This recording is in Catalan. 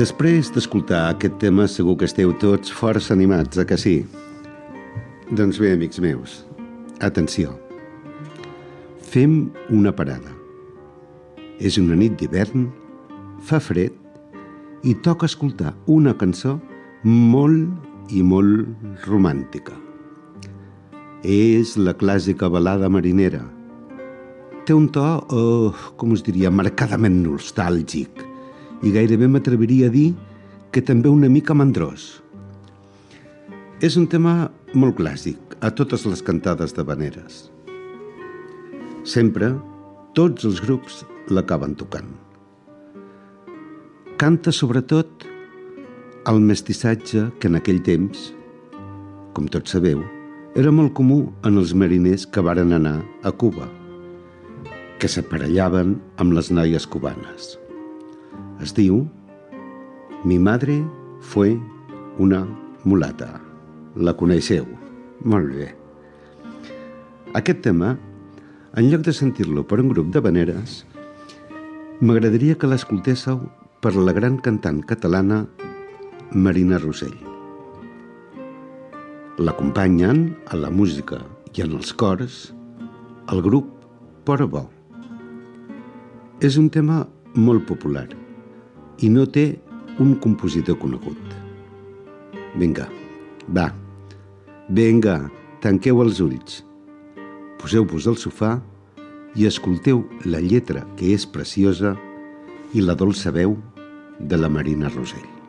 Després d'escoltar aquest tema, segur que esteu tots força animats, que sí? Doncs bé, amics meus, atenció. Fem una parada. És una nit d'hivern, fa fred i toca escoltar una cançó molt i molt romàntica. És la clàssica balada marinera. Té un to, com us diria, marcadament nostàlgic i gairebé m'atreviria a dir que també una mica mandrós. És un tema molt clàssic a totes les cantades d'havaneres. Sempre, tots els grups l'acaben tocant. Canta sobretot el mestissatge que en aquell temps, com tots sabeu, era molt comú en els mariners que varen anar a Cuba, que s'aparellaven amb les noies cubanes. Es diu Mi madre fue una mulata. La coneixeu? Molt bé. Aquest tema, en lloc de sentir-lo per un grup d'havaneres, m'agradaria que l'escoltéssiu per la gran cantant catalana Marina Rosell. L'acompanyen a la música i en els cors el grup Porobó. És un tema molt popular i no té un compositor conegut. Vinga, tanqueu els ulls, poseu-vos al sofà i escolteu la lletra, que és preciosa, i la dolça veu de la Marina Rosell.